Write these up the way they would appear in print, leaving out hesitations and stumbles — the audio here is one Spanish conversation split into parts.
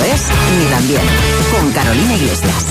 es ni tan bien, con Carolina Iglesias.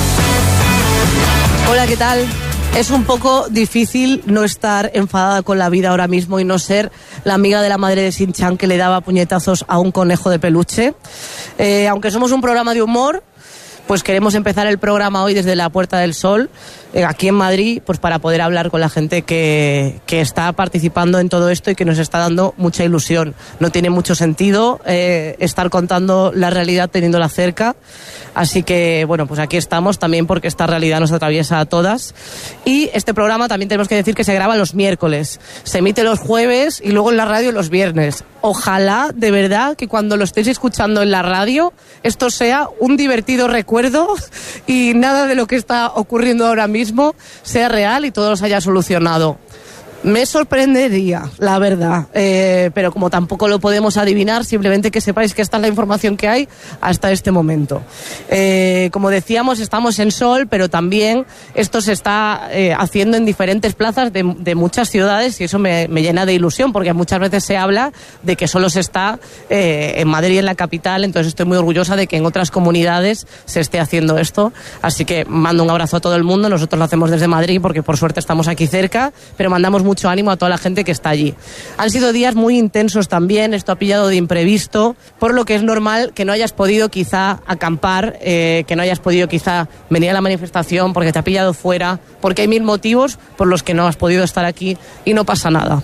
Hola, ¿qué tal? Es un poco difícil no estar enfadada con la vida ahora mismo y no ser la amiga de la madre de Shin-Chan que le daba puñetazos a un conejo de peluche. Aunque somos un programa de humor, pues queremos empezar el programa hoy desde la Puerta del Sol, aquí en Madrid, pues para poder hablar con la gente que está participando en todo esto y que nos está dando mucha ilusión. No tiene mucho sentido estar contando la realidad teniéndola cerca, así que bueno, pues aquí estamos también porque esta realidad nos atraviesa a todas. Y este programa también tenemos que decir que se graba los miércoles, se emite los jueves y luego en la radio los viernes. Ojalá, de verdad, que cuando lo estéis escuchando en la radio, esto sea un divertido recuerdo y nada de lo que está ocurriendo ahora mismo sea real y todo se haya solucionado. Me sorprendería, la verdad, pero como tampoco lo podemos adivinar, simplemente que sepáis que esta es la información que hay hasta este momento. Como decíamos, estamos en Sol, pero también esto se está haciendo en diferentes plazas de muchas ciudades y eso me llena de ilusión, porque muchas veces se habla de que solo se está en Madrid, en la capital, entonces estoy muy orgullosa de que en otras comunidades se esté haciendo esto. Así que mando un abrazo a todo el mundo, nosotros lo hacemos desde Madrid porque por suerte estamos aquí cerca, pero mandamos mucho ánimo a toda la gente que está allí. Han sido días muy intensos también, esto ha pillado de imprevisto, por lo que es normal que no hayas podido quizá acampar, que no hayas podido quizá venir a la manifestación porque te ha pillado fuera, porque hay mil motivos por los que no has podido estar aquí y no pasa nada.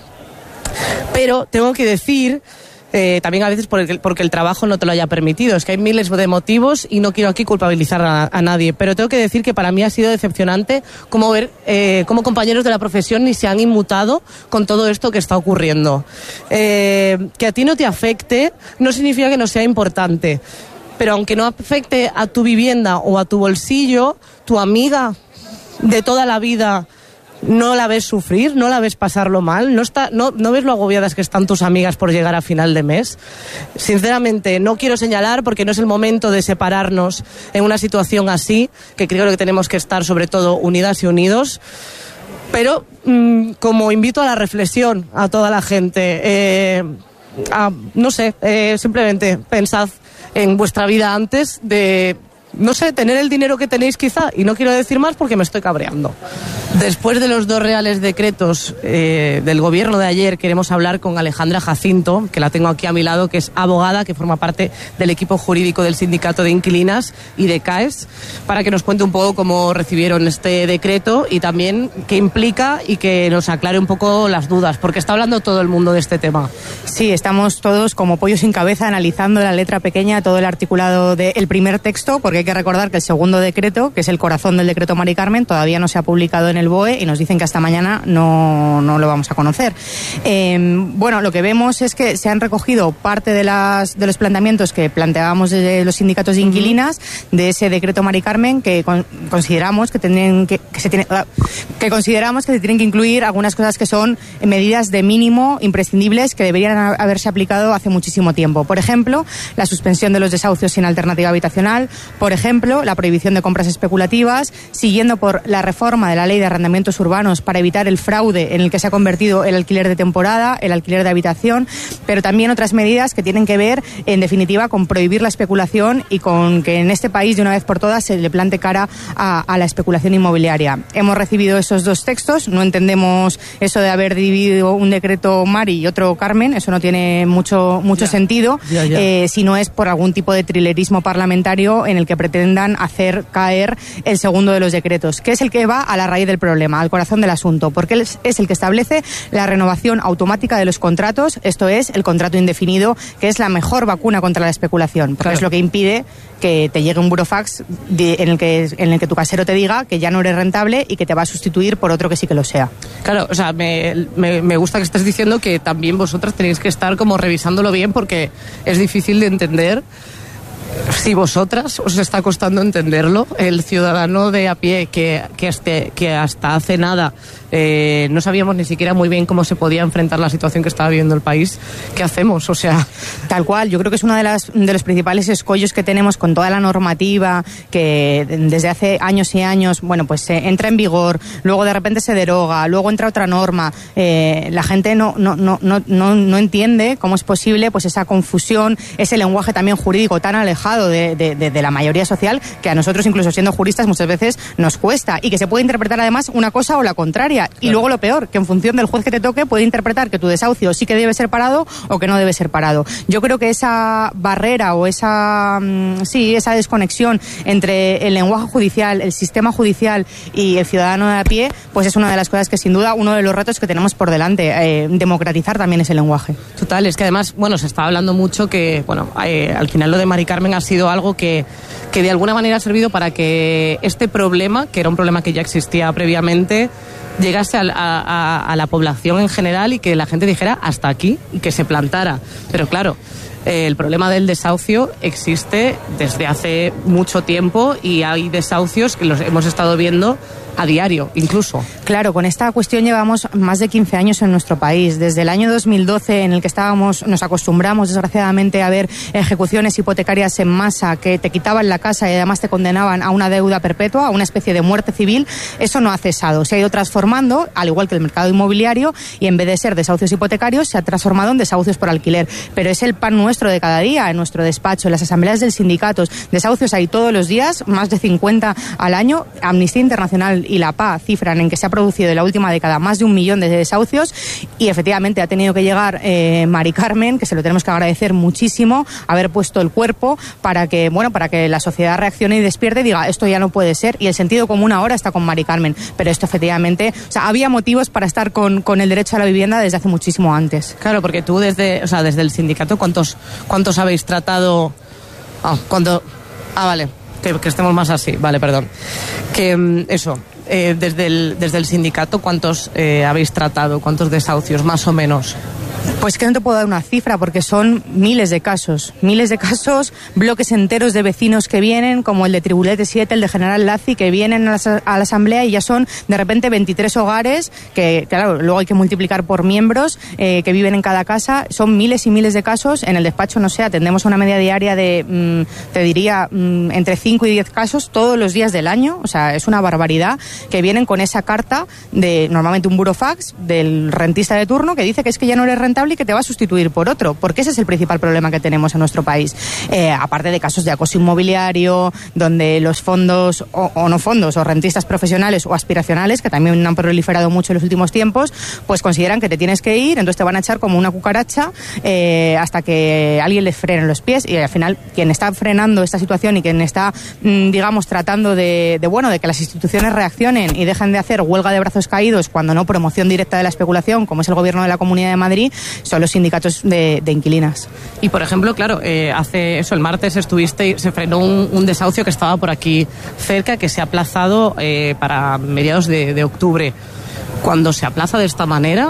Pero tengo que decir también a veces porque el trabajo no te lo haya permitido. Es que hay miles de motivos y no quiero aquí culpabilizar a nadie, pero tengo que decir que para mí ha sido decepcionante como ver cómo compañeros de la profesión ni se han inmutado con todo esto que está ocurriendo. Que a ti no te afecte no significa que no sea importante, pero aunque no afecte a tu vivienda o a tu bolsillo, tu amiga de toda la vida, ¿no la ves sufrir? ¿No la ves pasarlo mal? ¿No ves lo agobiadas que están tus amigas por llegar a final de mes? Sinceramente, no quiero señalar porque no es el momento de separarnos en una situación así, que creo que tenemos que estar sobre todo unidas y unidos. Pero como invito a la reflexión a toda la gente, no sé, simplemente pensad en vuestra vida antes de, no sé, tener el dinero que tenéis quizá, y no quiero decir más porque me estoy cabreando. Después de los 2 reales decretos del gobierno de ayer, queremos hablar con Alejandra Jacinto, que la tengo aquí a mi lado, que es abogada, que forma parte del equipo jurídico del Sindicato de Inquilinas y de CAES, para que nos cuente un poco cómo recibieron este decreto y también qué implica y que nos aclare un poco las dudas, porque está hablando todo el mundo de este tema. Sí, estamos todos como pollo sin cabeza analizando la letra pequeña, todo el articulado del primer texto, porque hay que recordar que el segundo decreto, que es el corazón del decreto Mari Carmen, todavía no se ha publicado en el BOE y nos dicen que hasta mañana no lo vamos a conocer. Bueno, lo que vemos es que se han recogido parte de los planteamientos que planteábamos desde los sindicatos de inquilinas de ese decreto Mari Carmen, que consideramos que consideramos que se tienen que incluir algunas cosas que son medidas de mínimo imprescindibles que deberían haberse aplicado hace muchísimo tiempo. Por ejemplo, la suspensión de los desahucios sin alternativa habitacional, por ejemplo, la prohibición de compras especulativas, siguiendo por la reforma de la ley de arrendamientos urbanos para evitar el fraude en el que se ha convertido el alquiler de temporada, el alquiler de habitación, pero también otras medidas que tienen que ver, en definitiva, con prohibir la especulación y con que en este país, de una vez por todas, se le plante cara a la especulación inmobiliaria. Hemos recibido esos 2 textos, no entendemos eso de haber dividido un decreto Mari y otro Carmen, eso no tiene mucho sentido, si no es por algún tipo de trilerismo parlamentario en el que pretendan hacer caer el segundo de los decretos, que es el que va a la raíz del problema, al corazón del asunto, porque es el que establece la renovación automática de los contratos, esto es, el contrato indefinido, que es la mejor vacuna contra la especulación, porque claro, es lo que impide que te llegue un burofax en el que tu casero te diga que ya no eres rentable y que te va a sustituir por otro que sí que lo sea. Claro, o sea, me gusta que estés diciendo que también vosotras tenéis que estar como revisándolo bien, porque es difícil de entender. Si vosotras os está costando entenderlo, el ciudadano de a pie que hasta hace nada no sabíamos ni siquiera muy bien cómo se podía enfrentar la situación que estaba viviendo el país. ¿Qué hacemos? O sea, tal cual. Yo creo que es uno de los principales escollos que tenemos con toda la normativa que desde hace años y años, bueno, pues entra en vigor, luego de repente se deroga, luego entra otra norma. La gente no entiende cómo es posible pues esa confusión, ese lenguaje también jurídico tan alejado de la mayoría social, que a nosotros, incluso siendo juristas, muchas veces nos cuesta, y que se puede interpretar además una cosa o la contraria. Claro. Y luego lo peor, que en función del juez que te toque puede interpretar que tu desahucio sí que debe ser parado o que no debe ser parado. Yo creo que esa barrera o esa desconexión entre el lenguaje judicial, el sistema judicial y el ciudadano de a pie, pues es una de las cosas que sin duda uno de los retos que tenemos por delante, democratizar también ese lenguaje. Total, es que además, bueno, se está hablando mucho que, bueno, al final lo de Mari Carmen ha sido algo que de alguna manera ha servido para que este problema, que era un problema que ya existía previamente, llegase a la población en general y que la gente dijera hasta aquí y que se plantara. Pero claro, el problema del desahucio existe desde hace mucho tiempo y hay desahucios que los hemos estado viendo a diario, incluso. Claro, con esta cuestión llevamos más de 15 años en nuestro país. Desde el año 2012, en el que nos acostumbramos, desgraciadamente, a ver ejecuciones hipotecarias en masa que te quitaban la casa y además te condenaban a una deuda perpetua, a una especie de muerte civil. Eso no ha cesado. Se ha ido transformando, al igual que el mercado inmobiliario, y en vez de ser desahucios hipotecarios, se ha transformado en desahucios por alquiler. Pero es el pan nuestro de cada día, en nuestro despacho, en las asambleas del sindicatos. Desahucios hay todos los días, más de 50 al año. Amnistía Internacional y la PA cifran en que se ha producido en la última década más de 1 millón de desahucios, y efectivamente ha tenido que llegar Mari Carmen, que se lo tenemos que agradecer muchísimo, haber puesto el cuerpo para que la sociedad reaccione y despierte y diga esto ya no puede ser, y el sentido común ahora está con Mari Carmen, pero esto efectivamente, o sea, había motivos para estar con el derecho a la vivienda desde hace muchísimo antes. Claro, porque tú desde el sindicato, ¿cuántos habéis tratado? Vale, que estemos más así, vale, perdón. Que eso, desde el sindicato, ¿cuántos habéis tratado? ¿Cuántos desahucios, más o menos? Pues que no te puedo dar una cifra porque son miles de casos, bloques enteros de vecinos que vienen, como el de Tribulete 7, el de General Laci, que vienen a la asamblea y ya son de repente 23 hogares, que claro, luego hay que multiplicar por miembros que viven en cada casa. Son miles y miles de casos. En el despacho, no sé, atendemos una media diaria de, te diría, entre 5 y 10 casos todos los días del año. O sea, es una barbaridad, que vienen con esa carta de normalmente un burofax del rentista de turno que dice que es que ya no eres rentable y que te va a sustituir por otro, porque ese es el principal problema que tenemos en nuestro país. Aparte de casos de acoso inmobiliario, donde los fondos, o no fondos, o rentistas profesionales o aspiracionales, que también han proliferado mucho en los últimos tiempos, pues consideran que te tienes que ir, entonces te van a echar como una cucaracha hasta que alguien les frene los pies, y al final quien está frenando esta situación y quien está, digamos, tratando de que las instituciones reaccionen y dejen de hacer huelga de brazos caídos, cuando no promoción directa de la especulación, como es el gobierno de la Comunidad de Madrid, son los sindicatos de inquilinas. Y por ejemplo, claro, el martes se frenó un desahucio que estaba por aquí cerca, que se ha aplazado para mediados de octubre. Cuando se aplaza de esta manera,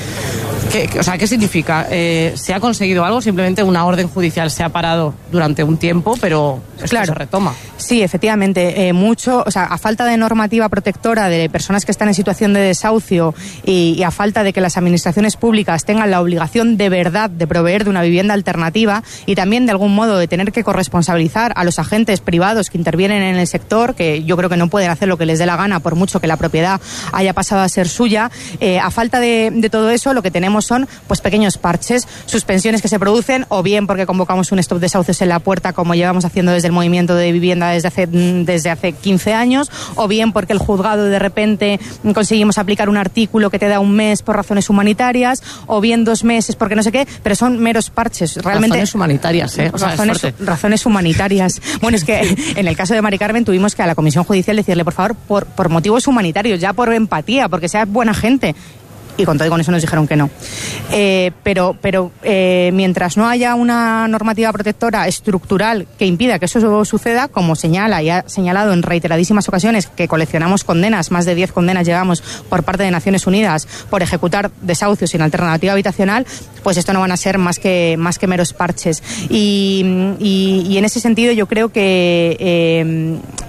¿qué significa? ¿Se ha conseguido algo? Simplemente una orden judicial se ha parado durante un tiempo, pero esto se retoma. Sí, efectivamente, a falta de normativa protectora de personas que están en situación de desahucio y a falta de que las administraciones públicas tengan la obligación de verdad de proveer de una vivienda alternativa, y también de algún modo de tener que corresponsabilizar a los agentes privados que intervienen en el sector, que yo creo que no pueden hacer lo que les dé la gana por mucho que la propiedad haya pasado a ser suya, a falta de todo eso, lo que tenemos son pues pequeños parches, suspensiones que se producen, o bien porque convocamos un stop desahucios en la puerta, como llevamos haciendo desde el movimiento de vivienda desde hace 15 años, o bien porque el juzgado de repente conseguimos aplicar un artículo que te da 1 mes por razones humanitarias, o bien 2 meses porque no sé qué, pero son meros parches. Realmente, razones humanitarias, razones humanitarias. Bueno, es que en el caso de Mari Carmen tuvimos que a la Comisión Judicial decirle, por favor, por motivos humanitarios, ya por empatía, porque sea buena gente. Y con todo y con eso nos dijeron que no. Pero mientras no haya una normativa protectora estructural que impida que eso suceda, como señala y ha señalado en reiteradísimas ocasiones, que coleccionamos condenas, más de 10 condenas llevamos por parte de Naciones Unidas por ejecutar desahucios sin alternativa habitacional, pues esto no van a ser más que meros parches. Y en ese sentido yo creo que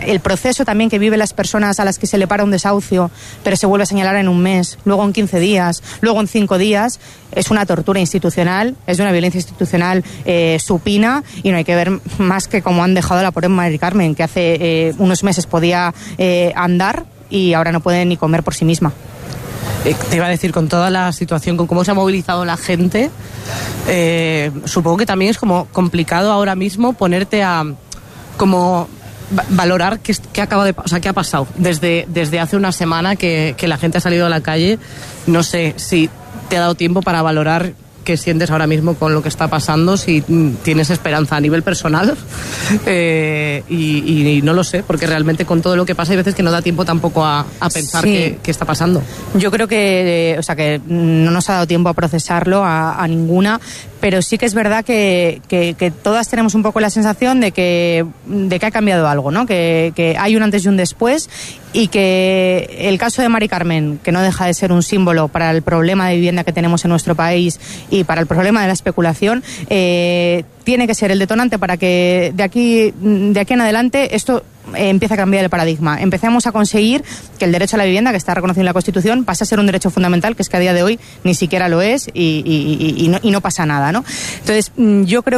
el proceso también que viven las personas a las que se le para un desahucio, pero se vuelve a señalar en un mes, luego en 15 días, luego en 5 días, es una tortura institucional, es una violencia institucional supina, y no hay que ver más que cómo han dejado a la pobre Mari Carmen, que hace unos meses podía andar y ahora no puede ni comer por sí misma. Te iba a decir, con toda la situación, con cómo se ha movilizado la gente, supongo que también es como complicado ahora mismo ponerte a como valorar qué ha pasado desde hace una semana que la gente ha salido a la calle. No sé si te ha dado tiempo para valorar qué sientes ahora mismo con lo que está pasando, si tienes esperanza a nivel personal, y no lo sé, porque realmente con todo lo que pasa hay veces que no da tiempo tampoco a pensar qué está pasando. Yo creo que no nos ha dado tiempo a procesarlo a ninguna, pero sí que es verdad que todas tenemos un poco la sensación de que ha cambiado algo, ¿no? Que hay un antes y un después, y que el caso de Mari Carmen, que no deja de ser un símbolo para el problema de vivienda que tenemos en nuestro país y para el problema de la especulación, tiene que ser el detonante para que de aquí en adelante esto empieza a cambiar el paradigma. Empecemos a conseguir que el derecho a la vivienda, que está reconocido en la Constitución, pase a ser un derecho fundamental, que es que a día de hoy ni siquiera lo es, y no pasa nada, ¿no? Entonces, yo creo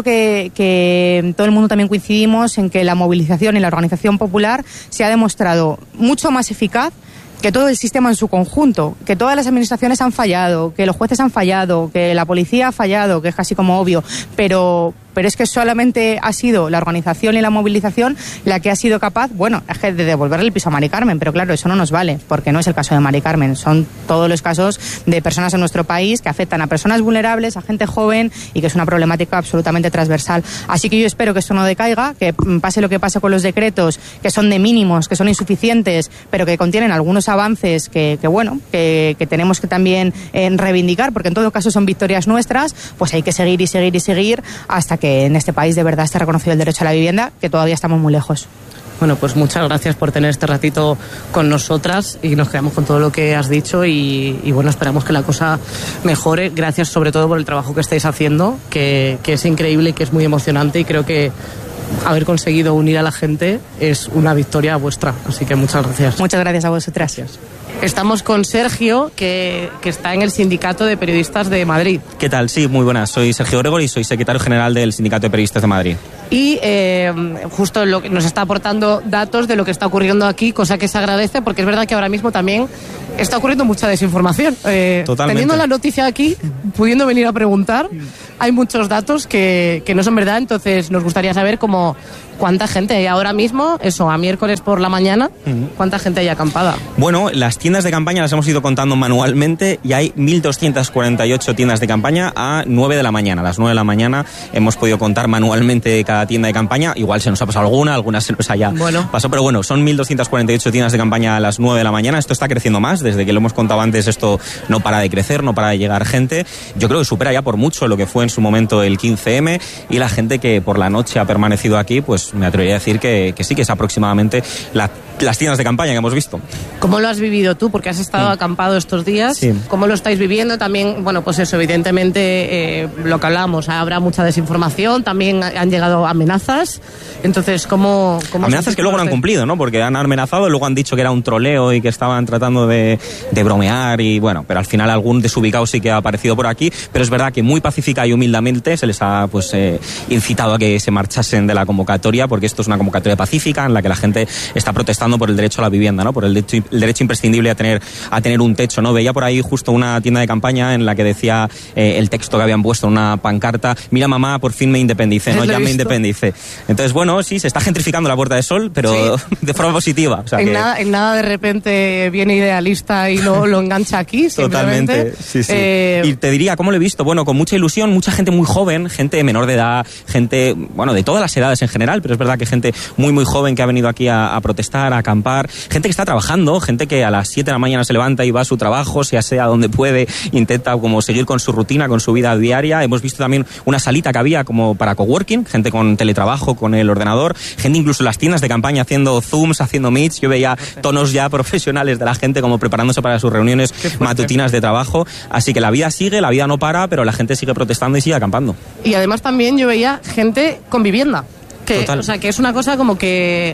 que todo el mundo también coincidimos en que la movilización y la organización popular se ha demostrado mucho más eficaz que todo el sistema en su conjunto, que todas las administraciones han fallado, que los jueces han fallado, que la policía ha fallado, que es casi como obvio, pero es que solamente ha sido la organización y la movilización la que ha sido capaz, de devolverle el piso a Mari Carmen, pero claro, eso no nos vale, porque no es el caso de Mari Carmen, son todos los casos de personas en nuestro país que afectan a personas vulnerables, a gente joven, y que es una problemática absolutamente transversal. Así que yo espero que esto no decaiga, que pase lo que pase con los decretos, que son de mínimos, que son insuficientes, pero que contienen algunos avances que tenemos que también reivindicar, porque en todo caso son victorias nuestras. Pues hay que seguir y seguir y seguir hasta que en este país de verdad esté reconocido el derecho a la vivienda, que todavía estamos muy lejos. Bueno, pues muchas gracias por tener este ratito con nosotras, y nos quedamos con todo lo que has dicho, y bueno, esperamos que la cosa mejore. Gracias sobre todo por el trabajo que estáis haciendo, que es increíble y que es muy emocionante, y creo que haber conseguido unir a la gente es una victoria vuestra, así que muchas gracias. Muchas gracias a vosotras. Gracias. Estamos con Sergio, que está en el Sindicato de Periodistas de Madrid. ¿Qué tal? Sí, muy buenas. Soy Sergio Gregor y soy secretario general del Sindicato de Periodistas de Madrid. Y justo lo que nos está aportando datos de lo que está ocurriendo aquí, cosa que se agradece, porque es verdad que ahora mismo también está ocurriendo mucha desinformación. Totalmente. Teniendo la noticia aquí, pudiendo venir a preguntar, hay muchos datos que no son verdad, entonces nos gustaría saber cuánta gente hay ahora mismo, eso, a miércoles por la mañana, cuánta gente hay acampada. Bueno, las tiendas de campaña las hemos ido contando manualmente, y hay 1.248 tiendas de campaña a 9 de la mañana. A las 9 de la mañana hemos podido contar manualmente cada tienda de campaña. Igual se nos ha pasado alguna se nos haya pasado, pero bueno, son 1.248 tiendas de campaña a las 9 de la mañana. Esto está creciendo más, desde que lo hemos contado antes, esto no para de crecer, no para de llegar gente. Yo creo que supera ya por mucho lo que fue en su momento el 15M, y la gente que por la noche ha permanecido aquí, pues me atrevería a decir que sí, que es aproximadamente las tiendas de campaña que hemos visto. ¿Cómo lo has vivido tú? Porque has estado acampado estos días. Sí. ¿Cómo lo estáis viviendo? También, bueno, pues eso, evidentemente, lo que hablábamos, habrá mucha desinformación, también han llegado amenazas. Entonces, ¿cómo amenazas que luego no han cumplido, ¿no? Porque han amenazado, luego han dicho que era un troleo y que estaban tratando de bromear, y bueno, pero al final algún desubicado sí que ha aparecido por aquí, pero es verdad que muy pacífica y humildemente se les ha incitado a que se marchasen de la convocatoria, porque esto es una convocatoria pacífica en la que la gente está protestando por el derecho a la vivienda, ¿no? Por el derecho imprescindible a tener un techo, ¿no? Veía por ahí justo una tienda de campaña en la que decía el texto que habían puesto en una pancarta: mira mamá, por fin me independicé, ¿no? Ya me independicé. Entonces, bueno, sí, se está gentrificando la Puerta del Sol, pero sí, de forma positiva. O sea, en nada de repente viene idealista y lo engancha aquí, simplemente. Totalmente, sí. Y te diría, ¿cómo lo he visto? Bueno, con mucha ilusión, mucha gente muy joven, gente menor de edad, gente, bueno, de todas las edades en general, pero es verdad que gente muy, muy joven que ha venido aquí a protestar, a acampar, gente que está trabajando, gente que a las 7 de la mañana se levanta y va a su trabajo, sea donde puede, intenta como seguir con su rutina, con su vida diaria. Hemos visto también una salita que había como para coworking, gente con teletrabajo, con el ordenador, gente incluso en las tiendas de campaña haciendo Zooms, haciendo Meets. Yo veía tonos ya profesionales de la gente como preparándose para sus reuniones matutinas de trabajo. Así que la vida sigue, la vida no para, pero la gente sigue protestando y sigue acampando. Y además también yo veía gente con vivienda. O sea, que es una cosa como que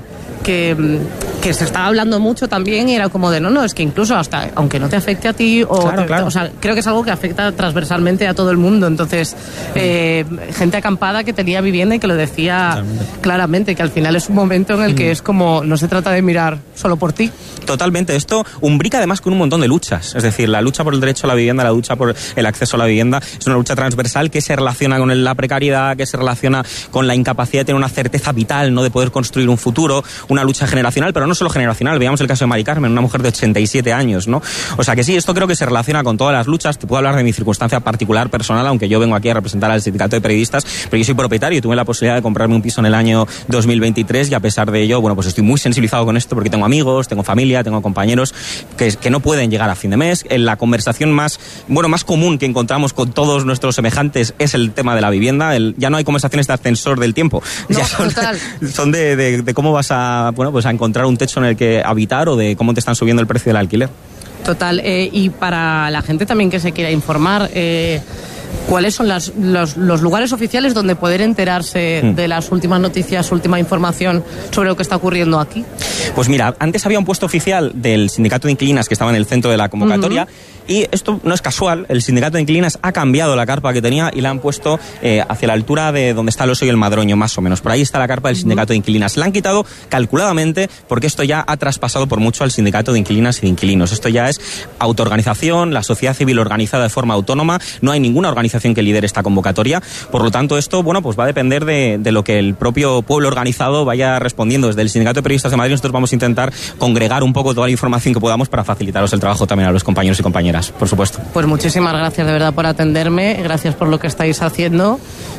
que se estaba hablando mucho también y era como de no, es que incluso hasta aunque no te afecte a ti Claro. O sea, creo que es algo que afecta transversalmente a todo el mundo. Entonces, gente acampada que tenía vivienda y que lo decía claramente, que al final es un momento en el que es como no se trata de mirar solo por ti. Totalmente. Esto umbrica además con un montón de luchas. Es decir, la lucha por el derecho a la vivienda, la lucha por el acceso a la vivienda, es una lucha transversal que se relaciona con la precariedad, que se relaciona con la incapacidad de tener una certeza vital, ¿no?, de poder construir un futuro, una lucha generacional, pero no solo generacional. Veamos el caso de Mari Carmen, una mujer de 87 años, ¿no? O sea que sí, esto creo que se relaciona con todas las luchas. Te puedo hablar de mi circunstancia particular, personal, aunque yo vengo aquí a representar al sindicato de periodistas, pero yo soy propietario y tuve la posibilidad de comprarme un piso en el año 2023 y a pesar de ello, bueno, pues estoy muy sensibilizado con esto porque tengo amigos, tengo familia, tengo compañeros que no pueden llegar a fin de mes. En la conversación más común que encontramos con todos nuestros semejantes es el tema de la vivienda. Ya no hay conversaciones de ascensor del tiempo. No, ya son de cómo vas a encontrar un techo en el que habitar o de cómo te están subiendo el precio del alquiler. Total. Y para la gente también que se quiera informar, ¿cuáles son los lugares oficiales donde poder enterarse de las últimas noticias, última información sobre lo que está ocurriendo aquí? Pues mira, antes había un puesto oficial del Sindicato de Inquilinas que estaba en el centro de la convocatoria. Y esto no es casual, el Sindicato de Inquilinas ha cambiado la carpa que tenía y la han puesto hacia la altura de donde está el Oso y el Madroño, más o menos. Por ahí está la carpa del Sindicato de Inquilinas. La han quitado calculadamente porque esto ya ha traspasado por mucho al Sindicato de Inquilinas y de Inquilinos. Esto ya es autoorganización, la sociedad civil organizada de forma autónoma. No hay ninguna organización que lidere esta convocatoria. Por lo tanto, esto pues va a depender de lo que el propio pueblo organizado vaya respondiendo. Desde el Sindicato de Periodistas de Madrid nosotros vamos a intentar congregar un poco toda la información que podamos para facilitaros el trabajo también a los compañeros y compañeras. Por supuesto. Pues muchísimas gracias de verdad por atenderme, gracias por lo que estáis haciendo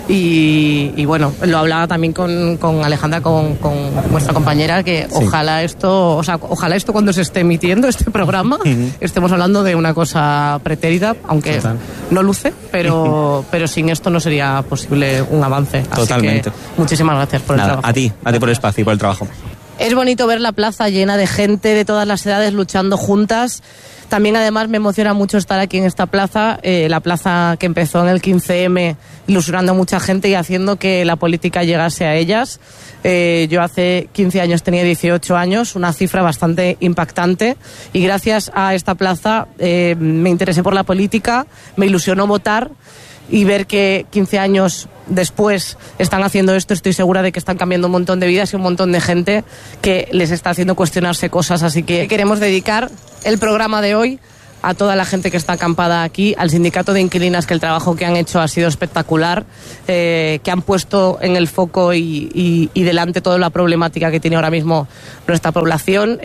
y bueno, lo hablaba también con Alejandra, con vuestra compañera, que sí. Ojalá esto cuando se esté emitiendo este programa estemos hablando de una cosa pretérita, aunque no luce, pero sin esto no sería posible un avance. Totalmente. Así que muchísimas gracias por el trabajo. A ti por el espacio y por el trabajo. Es bonito ver la plaza llena de gente de todas las edades luchando juntas. También además me emociona mucho estar aquí en esta plaza, la plaza que empezó en el 15M ilusionando a mucha gente y haciendo que la política llegase a ellas. Yo hace 15 años tenía 18 años, una cifra bastante impactante, y gracias a esta plaza me interesé por la política, me ilusionó votar y ver que 15 años después están haciendo esto. Estoy segura de que están cambiando un montón de vidas y un montón de gente que les está haciendo cuestionarse cosas. Así que queremos dedicar el programa de hoy a toda la gente que está acampada aquí, al Sindicato de Inquilinas, que el trabajo que han hecho ha sido espectacular, que han puesto en el foco y delante toda la problemática que tiene ahora mismo nuestra población.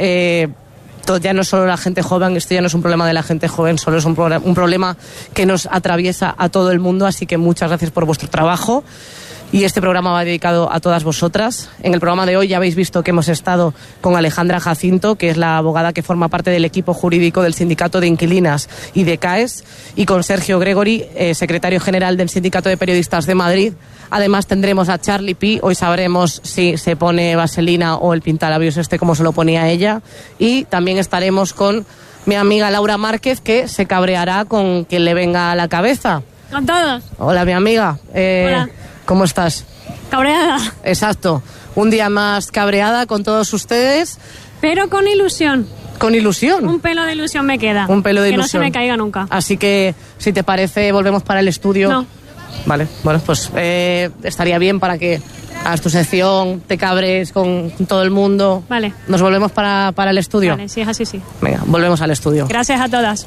Ya no es solo la gente joven, esto ya no es un problema de la gente joven, solo es un problema que nos atraviesa a todo el mundo, así que muchas gracias por vuestro trabajo. Y este programa va dedicado a todas vosotras. En el programa de hoy ya habéis visto que hemos estado con Alejandra Jacinto, que es la abogada que forma parte del equipo jurídico del Sindicato de Inquilinas y de CAES, y con Sergio Gregori, secretario general del Sindicato de Periodistas de Madrid. Además tendremos a Charlie Pi, hoy sabremos si se pone vaselina o el pintalabios como se lo ponía ella. Y también estaremos con mi amiga Laura Márquez, que se cabreará con quien le venga a la cabeza. Con todos. Hola, mi amiga. Hola. ¿Cómo estás? Cabreada. Exacto. Un día más cabreada con todos ustedes. Pero con ilusión. ¿Con ilusión? Un pelo de ilusión me queda. Un pelo de ilusión. Que no se me caiga nunca. Así que, si te parece, volvemos para el estudio. No. Vale, bueno, pues estaría bien para que hagas tu sección, te cabres con todo el mundo. Vale. ¿Nos volvemos para el estudio? Vale, si es así, sí. Venga, volvemos al estudio. Gracias a todas.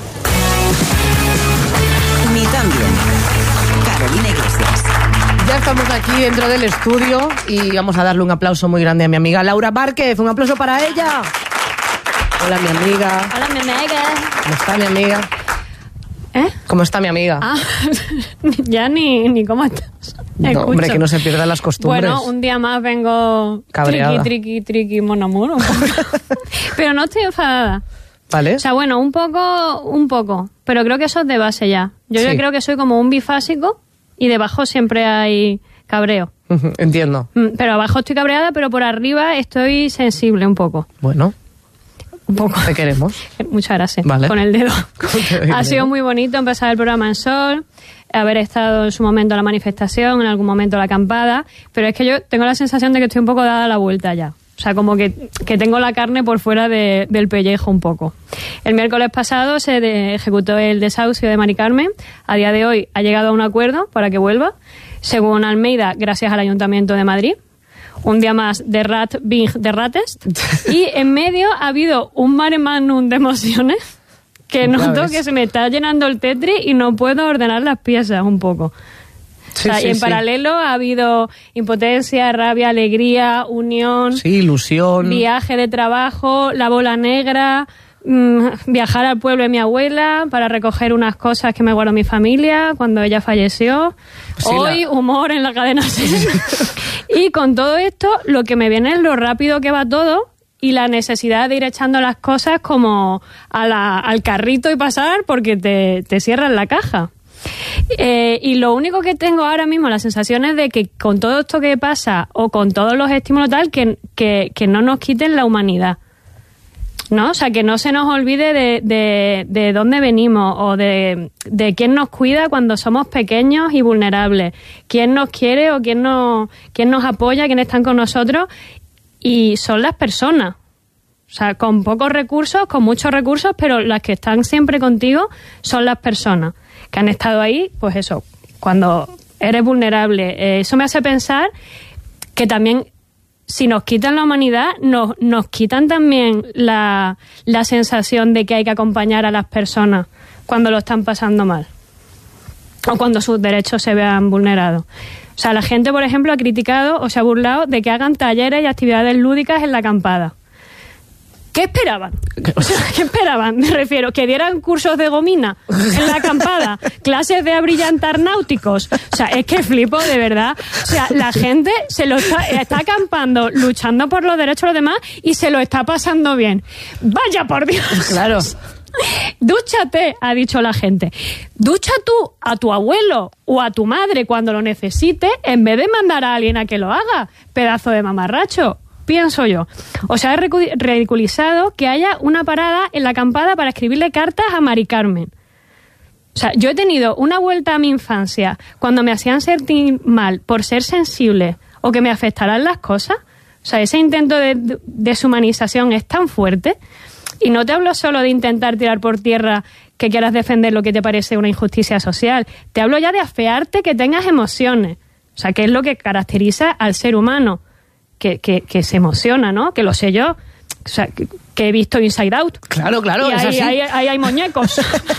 Ni tan bien. Carolina Iglesias. Ya estamos aquí dentro del estudio y vamos a darle un aplauso muy grande a mi amiga Laura Márquez. Un aplauso para ella. Hola, mi amiga. Hola, mi amiga. ¿Cómo está mi amiga? ¿Cómo está mi amiga? Ya ni cómo estás. No, hombre, que no se pierdan las costumbres. Bueno, un día más vengo cabreada. Triqui, mon amour. Pero no estoy enfadada. ¿Vale? O sea, bueno, un poco. Pero creo que eso es de base ya. Yo creo que soy como un bifásico y debajo siempre hay cabreo. Entiendo. Pero abajo estoy cabreada, pero por arriba estoy sensible un poco. Bueno. Un poco. Te queremos. Muchas gracias. Vale. Con el dedo. Ha sido muy bonito empezar el programa en Sol, haber estado en su momento en la manifestación, en algún momento la acampada, pero es que yo tengo la sensación de que estoy un poco dada la vuelta ya. O sea, como que tengo la carne por fuera del pellejo un poco. El miércoles pasado se ejecutó el desahucio de Mari Carmen. A día de hoy ha llegado a un acuerdo para que vuelva. Según Almeida, gracias al Ayuntamiento de Madrid. Un día más de Rat Bing de Ratest. Y en medio ha habido un mare magnum de emociones que noto que se me está llenando el Tetris y no puedo ordenar las piezas un poco. Sí, o sea, y en paralelo ha habido impotencia, rabia, alegría, unión, ilusión, viaje de trabajo, la bola negra, viajar al pueblo de mi abuela para recoger unas cosas que me guardó mi familia cuando ella falleció. Sí, hoy humor en la cadena SER. Y con todo esto, lo que me viene es lo rápido que va todo y la necesidad de ir echando las cosas como al carrito y pasar porque te cierran la caja. Y lo único que tengo ahora mismo, la sensación es de que con todo esto que pasa o con todos los estímulos tal, que no nos quiten la humanidad, ¿no? O sea, que no se nos olvide de dónde venimos o de quién nos cuida cuando somos pequeños y vulnerables, quién nos quiere o quién nos apoya, quién están con nosotros, y son las personas. O sea, con pocos recursos, con muchos recursos, pero las que están siempre contigo son las personas que han estado ahí, pues eso, cuando eres vulnerable. Eso me hace pensar que también, si nos quitan la humanidad, nos quitan también la sensación de que hay que acompañar a las personas cuando lo están pasando mal o cuando sus derechos se vean vulnerados. O sea, la gente, por ejemplo, ha criticado o se ha burlado de que hagan talleres y actividades lúdicas en la acampada. ¿Qué esperaban? O sea, ¿qué esperaban? Me refiero, que dieran cursos de gomina en la acampada, clases de abrillantar náuticos. O sea, es que flipo, de verdad. O sea, la gente está acampando, luchando por los derechos de los demás y se lo está pasando bien. ¡Vaya por Dios! Claro. Dúchate, ha dicho la gente. Ducha tú a tu abuelo o a tu madre cuando lo necesite en vez de mandar a alguien a que lo haga. Pedazo de mamarracho. Pienso yo. O sea, es ridiculizado que haya una parada en la acampada para escribirle cartas a Mari Carmen. O sea, yo he tenido una vuelta a mi infancia cuando me hacían sentir mal por ser sensible o que me afectaran las cosas. O sea, ese intento de deshumanización es tan fuerte. Y no te hablo solo de intentar tirar por tierra que quieras defender lo que te parece una injusticia social. Te hablo ya de afearte que tengas emociones. O sea, que es lo que caracteriza al ser humano. Que se emociona, ¿no? Que lo sé yo. O sea, que he visto Inside Out. Claro, y es así. Ahí hay muñecos.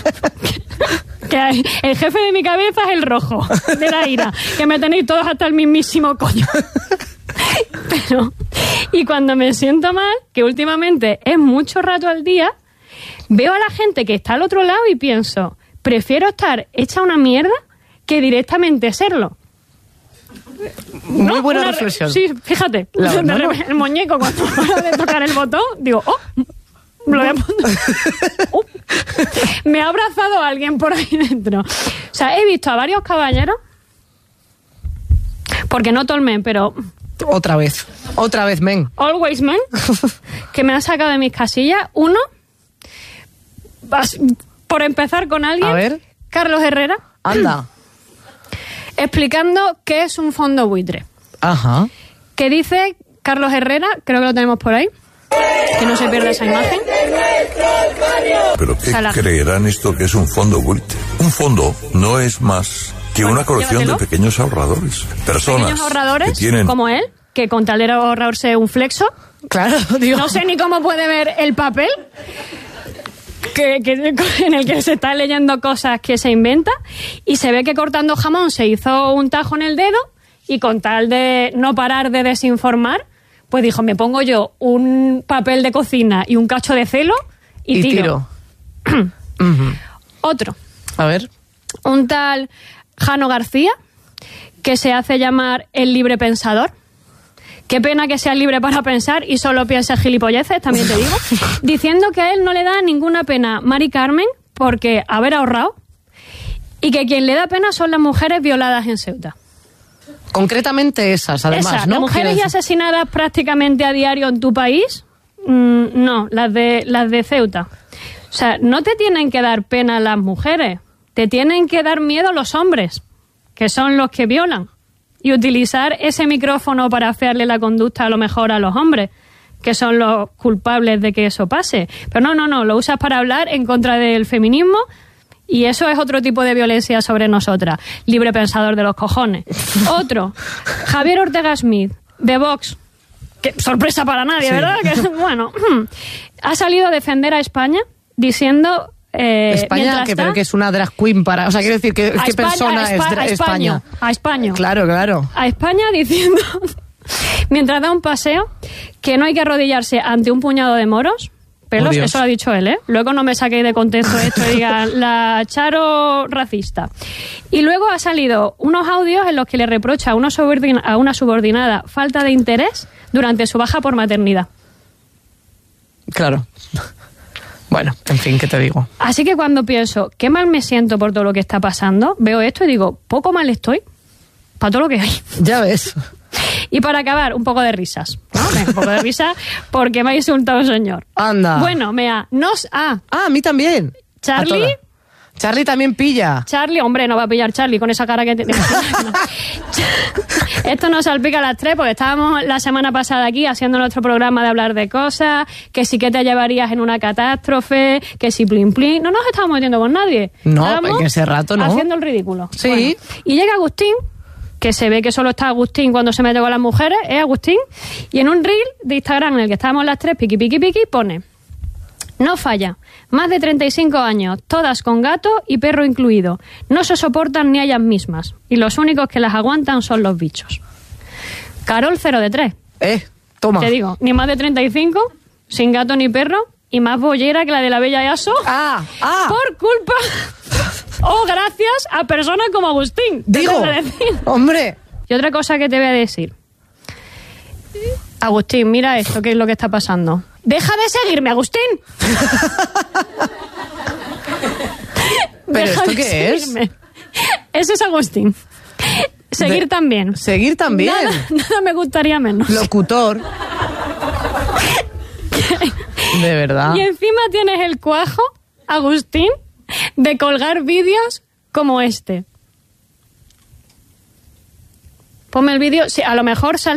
El jefe de mi cabeza es el rojo, de la ira. Que me tenéis todos hasta el mismísimo coño. Pero, y cuando me siento mal, que últimamente es mucho rato al día, veo a la gente que está al otro lado y pienso, prefiero estar hecha una mierda que directamente serlo. Muy buena reflexión. Sí, fíjate. El muñeco, cuando para de tocar el botón, digo, lo voy a poner. Me ha abrazado a alguien por ahí dentro. O sea, he visto a varios caballeros, porque no todo el men, pero... Otra vez, men. Always men, que me han sacado de mis casillas. Uno, por empezar con alguien, a ver. Carlos Herrera. Anda. Explicando qué es un fondo buitre. Ajá. Que dice Carlos Herrera, creo que lo tenemos por ahí, que no se pierda esa imagen. ¿Pero qué creerán esto que es un fondo buitre? Un fondo no es más que una colección de pequeños ahorradores. Personas pequeños ahorradores, que tienen... como él, que con tal era ahorrarse un flexo. Claro, digo. No sé ni cómo puede ver el papel. En el que se está leyendo cosas que se inventa, y se ve que cortando jamón se hizo un tajo en el dedo y con tal de no parar de desinformar, pues dijo, me pongo yo un papel de cocina y un cacho de celo y tiro. Otro. A ver. Un tal Jano García, que se hace llamar el libre pensador. Qué pena que sea libre para pensar y solo piensa gilipolleces, también te digo. Diciendo que a él no le da ninguna pena Mari Carmen porque haber ahorrado, y que quien le da pena son las mujeres violadas en Ceuta. Concretamente esas, además, esas, ¿no? ¿Las mujeres asesinadas prácticamente a diario en tu país? No, las de Ceuta. O sea, no te tienen que dar pena las mujeres, te tienen que dar miedo los hombres, que son los que violan. y utilizar ese micrófono para afearle la conducta a lo mejor a los hombres, que son los culpables de que eso pase. Pero no, lo usas para hablar en contra del feminismo y eso es otro tipo de violencia sobre nosotras. Libre pensador de los cojones. Otro, Javier Ortega Smith, de Vox. Que sorpresa para nadie, sí. ¿Verdad? Que, bueno, ha salido a defender a España diciendo... España, pero que es una drag queen para... O sea, quiero decir, ¿qué persona es España? A España. Claro. A España diciendo, mientras da un paseo, que no hay que arrodillarse ante un puñado de moros. Pelos, eso lo ha dicho él, ¿eh? Luego no me saquéis de contexto esto y digan la Charo racista. Y luego ha salido unos audios en los que le reprocha a una subordinada falta de interés durante su baja por maternidad. Claro. Bueno, en fin, ¿qué te digo? Así que cuando pienso, qué mal me siento por todo lo que está pasando, veo esto y digo, poco mal estoy para todo lo que hay. Ya ves. Y para acabar, un poco de risas, ¿no? Un poco de risa porque me ha insultado el señor. Anda. Bueno, a mí también. Charlie también pilla. Charlie, hombre, no va a pillar Charlie con esa cara que tiene. Esto nos salpica a las tres porque estábamos la semana pasada aquí haciendo nuestro programa de hablar de cosas, que sí que te llevarías en una catástrofe, que si plin plin. No nos estábamos metiendo con nadie. No, en ese rato no. Haciendo el ridículo. Sí. Bueno, y llega Agustín, que se ve que solo está Agustín cuando se mete con las mujeres, Agustín, y en un reel de Instagram en el que estábamos las tres, piqui, pone: no falla, más de 35 años, todas con gato y perro incluido. No se soportan ni ellas mismas. Y los únicos que las aguantan son los bichos. Carol 0 de 3. Toma. Te digo, ni más de 35, sin gato ni perro, y más bollera que la de la Bella Yaso. Por culpa o gracias a personas como Agustín. Digo, hombre. Y otra cosa que te voy a decir. Agustín, mira esto, ¿qué es lo que está pasando? ¡Deja de seguirme, Agustín! ¿Pero esto qué es? Ese es Agustín. Seguir también. Seguir también. Nada me gustaría menos. Locutor. De verdad. Y encima tienes el cuajo, Agustín, de colgar vídeos como este. Ponme el vídeo. Sí, a lo mejor